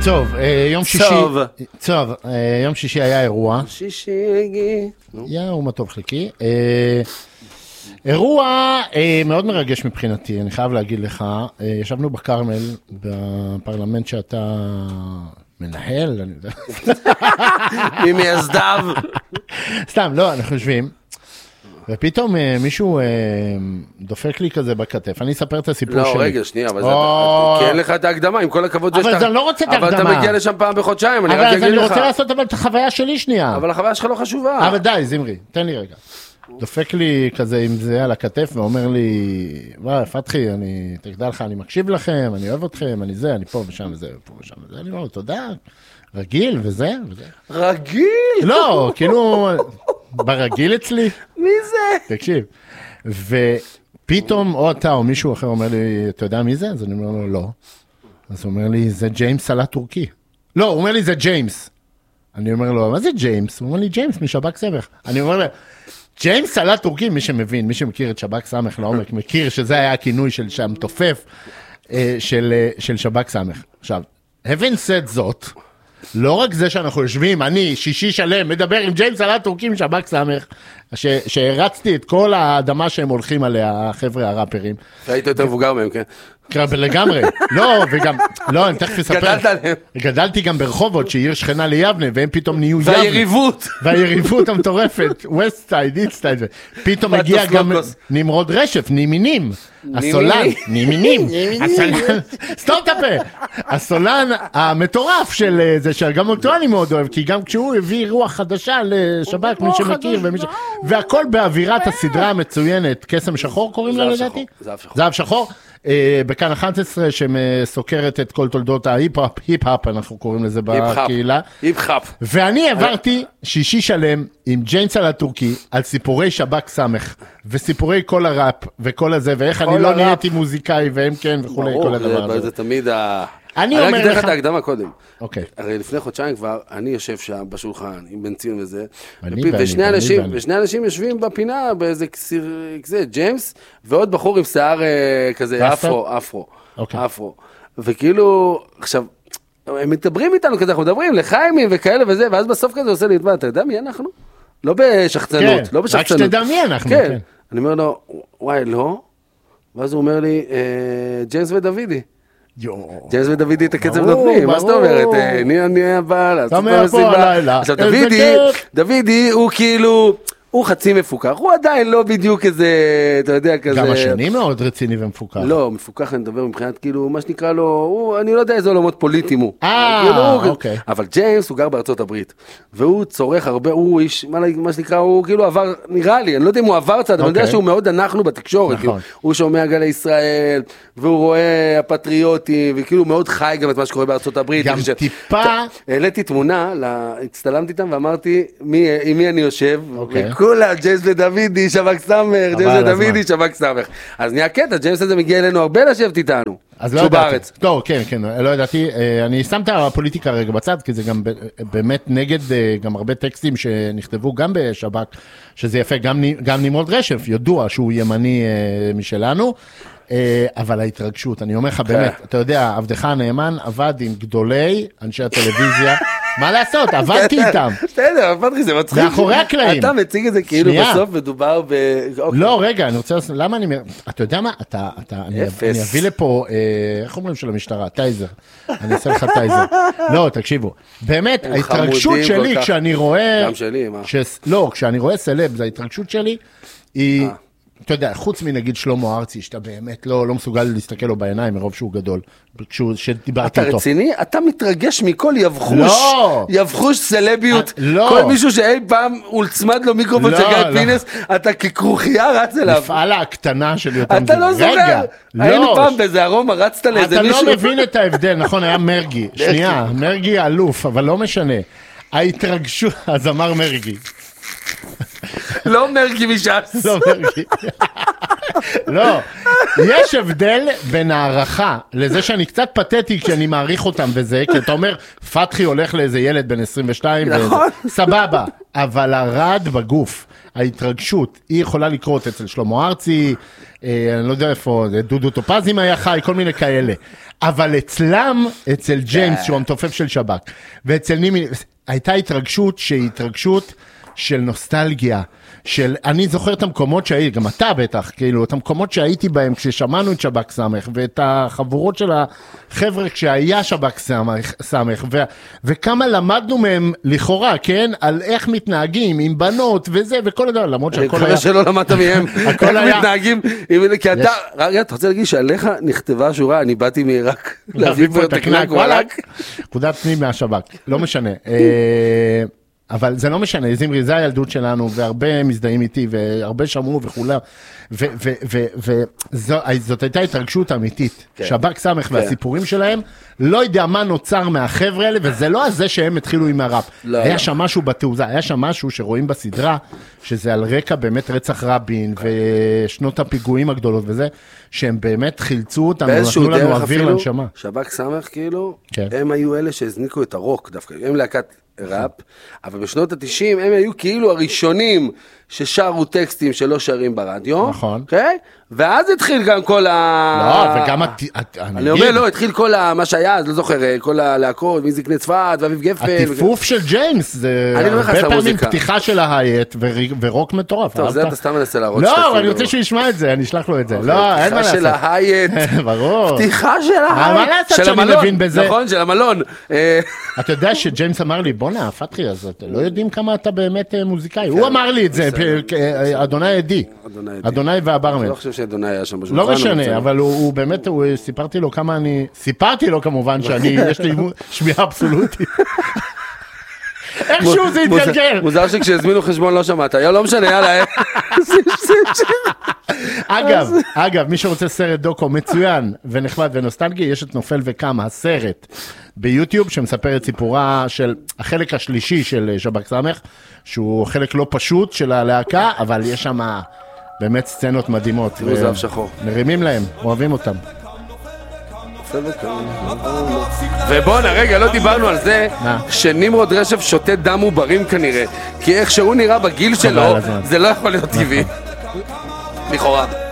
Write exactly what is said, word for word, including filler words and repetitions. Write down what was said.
טוב, יום שישי, טוב, יום שישי היה אירוע. שישי הגיע. יאו, מה טוב חלקי. אירוע מאוד מרגש מבחינתי, אני חייב להגיד לך. ישבנו בקרמל, בפרלמנט שאתה מנהל, אני יודע. ממייסדיו. סתם, לא, אנחנו יושבים. ופתאום מישהו דופק לי כזה בכתף, אני אספר את הסיפור שלי. לא, רגע, שנייה, אבל כי אין לך את ההקדמה, עם כל הכבוד. אבל אני לא רוצה את ההקדמה. אבל אתה מגיע לשם פעם בחודשיים, אני רק אגיד לך. אבל אני רוצה לעשות אבל את החוויה שלי שנייה. אבל החוויה שלך לא חשובה. אבל די, זמרי, תן לי רגע. דופק לי כזה עם זה על הכתף, ואומר לי, וואי, פתחי, אני, תגדל לך, אני מקשיב לכם, אני אוהב אתכם, אני זה, אני פה ושם וזה, ופה ושם וזה. אני אומר לו, תודה, רגיל וזה, וזה. רגיל? לא, כאילו, ברגיל אצלי. מי זה? תקשיב. ופתאום, או אתה או מישהו אחר אומר לי, אתה יודע מי זה? אז אני אומר לו, לא. אז הוא אומר לי, זה ג'יימס סלט טורקי. לא, הוא אומר לי, זה ג'יימס. אני אומר לו, מה זה ג'יימס? הוא אומר לי, ג'יימס משב"כ סמך. אני אומר לו, ג'יימס סלט טורקי, מי שמבין, מי שמכיר את שב"כ סמך לעומק, מכיר שזה היה הכינוי של שם תופף של, של שב"כ סמך. עכשיו, having said זאת, לא רק זה שאנחנו יושבים, אני שישי שלם, מדבר עם ג'יימס סלט טורקי משב"כ סמך, שהרצתי את כל האדמה שהם הולכים עליה, החבר'ה הראפרים. היית יותר מבוגר מהם, כן? לגמרי, לא, וגם, לא, אני תכף אספר. גדלת עליהם. גדלתי גם ברחובות, שהיא עיר שכנה ליבנה, והם פתאום נהיו יבנה. והיריבות. והיריבות המטורפת, ווסט סייד, איסט סייד. פתאום הגיע גם נמרוד רשף, נימינים. הסולן, נימינים. הסולן, סתום את הפה. הסולן המטורף של זה, שגם אותו אני מאוד אוהב, כי גם כשהוא הביא רוח חדשה לשב"כ, מי שמכיר, והכל באווירת הסדרה המצוינת, קסם שחור קוראים לה לדעתי? זהב שחור. בכאן אחת עשרה שמסוקרת את כל תולדות ההיפ-הפ, היפ-הפ אנחנו קוראים לזה בקהילה. היפ-הפ. ואני עברתי שישי שלם עם ג'יימס סלט טורקי על סיפורי שב"כ סמך, וסיפורי כל הראפ וכל הזה, ואיך אני לא נהייתי מוזיקאי והם כן וכולי, כל הדבר הזה. זה תמיד ה... אני אומר לך... אני אגיד לך את ההקדמה קודם. אוקיי. הרי לפני חודשיים כבר, אני יושב שם בשולחן, עם בנצין וזה, אני ואני, ושני אנשים, ושני אנשים יושבים בפינה, באיזה כסיר, כזה, ג'יימס, ועוד בחור עם שיער כזה, אפרו, אפרו, אפרו. וכאילו, עכשיו, הם מדברים איתנו כזה, אנחנו מדברים לחיימים וכאלה וזה, ואז בסוף כזה עושה לי, אתה יודע מי אנחנו? לא בשחצנות, לא בשחצנות. רק שתדע מי אנחנו. כן. אני אומר לו, וואי, לא. ואז הוא אומר לי, ג'יימס ודוידי. ג'יימס ודוידי את הקצב נותנים, מה זאת אומרת? אני אני הבא, אתה אומר פה הלילה. עכשיו דוידי, דוידי הוא כאילו, הוא חצי מפוקח, הוא עדיין לא בדיוק איזה, אתה יודע, כזה... גם השני מאוד רציני ומפוקח. לא, מפוקח אני מדבר מבחינת כאילו, מה שנקרא לו, אני לא יודע איזה עולמות פוליטיים הוא. אה, אוקיי. אבל ג'יימס הוא גר בארצות הברית, והוא צורך הרבה, הוא איש, מה שנקרא, הוא כאילו עבר, נראה לי, אני לא יודע אם הוא עבר צד, אבל אני יודע שהוא מאוד אנחנו בתקשורת, הוא שומע גלי ישראל, והוא רואה הפטריוטים, וכאילו מאוד חי גם את מה שקורה בארצות הברית. גם טיפה... העליתי תמונה, הצטלמתי איתם ואמרתי, עם מי אני יושב, כולה, ג'יימס ודוידי, שב"כ סמך, ג'יימס ודוידי, שב"כ סמך. אז נהיה קטע, ג'יימס הזה מגיע אלינו הרבה לשבת איתנו. שהוא בארץ. לא, כן, כן, לא ידעתי. אני שם את הפוליטיקה רגע בצד, כי זה גם באמת נגד גם הרבה טקסטים שנכתבו גם בשב"כ, שזה יפה, גם נמרוד רשף, ידוע שהוא ימני משלנו, אבל ההתרגשות, אני אומר לך באמת, אתה יודע, עבדך הנאמן עבד עם גדולי אנשי הטלוויזיה, מה לעשות? עבדתי איתם. בסדר, עבדתי, זה מצחיק. מאחורי הקלעים. אתה מציג את זה כאילו בסוף מדובר ב... לא, רגע, אני רוצה... למה אני... אתה יודע מה? אתה... אני אביא לפה... איך אומרים של המשטרה? טייזר. אני אעשה לך טייזר. לא, תקשיבו. באמת, ההתרגשות שלי כשאני רואה... גם שלי, מה? לא, כשאני רואה סלב, זה ההתרגשות שלי, היא... אתה יודע, חוץ מנגיד שלמה ארצי, שאתה באמת לא, לא מסוגל להסתכל לו בעיניים, מרוב שהוא גדול, שדיברתי איתו. אתה רציני? אתה מתרגש מכל יבחוש, לא. יבחוש סלביות. לא. כל מישהו שאי פעם הולצמד לו מיקרופון לא, של גיא לא. פינס, אתה ככרוכיה רץ אליו. מפעלה הקטנה של יותר. אתה לא זוכר. רגע, היינו לא. פעם באיזה ארומה, רצת לאיזה מישהו. אתה לא מבין את ההבדל, נכון, היה מרגי. שנייה, מרגי אלוף, אבל לא משנה. ההתרגשות, אז אמר מרגי. לא מרגי מש"ס. לא מרגי. לא, יש הבדל בין הערכה לזה שאני קצת פתטי כשאני מעריך אותם וזה, כי אתה אומר, פתחי הולך לאיזה ילד בן עשרים ושתיים, סבבה, אבל הרעד בגוף, ההתרגשות, היא יכולה לקרות אצל שלמה ארצי, אה, אני לא יודע איפה, דודו טופז אם היה חי, כל מיני כאלה. אבל אצלם, אצל ג'יימס, שהוא המתופף של שב"כ, ואצל נימי, הייתה התרגשות שהיא התרגשות של נוסטלגיה, של, אני זוכר את המקומות שהייתי, גם אתה בטח, כאילו, את המקומות שהייתי בהם כששמענו את שב"כ סמך, ואת החבורות של החבר'ה כשהיה שב"כ סמך, ו, וכמה למדנו מהם לכאורה, כן, על איך מתנהגים עם בנות וזה, וכל הדבר, למרות שהכל היה... אני חושב שלא למדת מהם, איך מתנהגים, כי אתה, רגע, אתה רוצה להגיד שעליך נכתבה שורה, אני באתי מעיראק, להביא פה את הקנק וואלק. נקודת פנים מהשב"כ, לא משנה. אבל זה לא משנה, זמרי, זה הילדות שלנו, והרבה מזדהים איתי, והרבה שמעו וכולה, וזאת הייתה התרגשות אמיתית. שב"כ סמך והסיפורים שלהם, לא יודע מה נוצר מהחבר'ה האלה, וזה לא הזה שהם התחילו עם הראפ. היה שם משהו בתעוזה, היה שם משהו שרואים בסדרה, שזה על רקע באמת רצח רבין, ושנות הפיגועים הגדולות וזה, שהם באמת חילצו אותם, ונתנו לנו אוויר לנשמה. שב"כ סמך כאילו, הם היו אלה שהזניקו את הרוק דווקא, הם להקת ראפ, אבל בשנות ה-תשעים הם היו כאילו הראשונים ששרו טקסטים שלא שרים ברדיו. נכון. אוקיי? ואז התחיל גם כל ה... לא, וגם... אני אומר, לא, התחיל כל מה שהיה, אז לא זוכר, כל הלהקות, מי זקני צפת, ואביב גפן. הטיפוף של ג'יימס, זה הרבה פעמים פתיחה של ההייט, ורוק מטורף. טוב, זה אתה סתם מנסה להראות. לא, אני רוצה שהוא ישמע את זה, אני אשלח לו את זה. לא, אין מה לעשות. פתיחה של ההייט. ברור. פתיחה של ההייט. מה לעשות שאני מבין בזה? נכון, של המלון. אתה יודע שג'יימס אמר לי, בוא'נה, פתחי, אז לא יודעים כמה אתה באמת מוזיקאי. הוא אמר לי את זה, אדוני עדי. אדוני והברמן. שאדוני היה שם בשולחן. לא משנה, אבל הוא באמת, סיפרתי לו כמה אני, סיפרתי לו כמובן שאני, יש לי שמיעה אבסולוטית. איכשהו זה יתגלגל. מוזר שכשהזמינו חשבון לא שמעת, לא משנה, יאללה. אגב, אגב, מי שרוצה סרט דוקו מצוין ונחמד ונוסטלגי, יש את נופל וקמה, הסרט ביוטיוב שמספר את סיפורה של החלק השלישי של שב"כ סמך, שהוא חלק לא פשוט של הלהקה, אבל יש שם באמת סצנות מדהימות. זהב שחור. מרימים להם, אוהבים אותם. ובואנה, רגע, לא דיברנו על זה שנמרוד רשף שותה דם עוברים כנראה, כי איך שהוא נראה בגיל שלו, זה לא יכול להיות טבעי. לכאורה.